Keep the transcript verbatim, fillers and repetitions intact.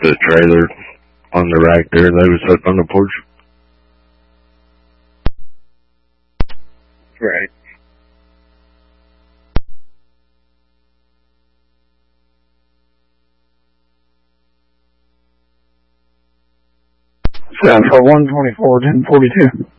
the trailer on the rack there. They was hooked on the porch. Right. Sound for one twenty-four, ten forty-two.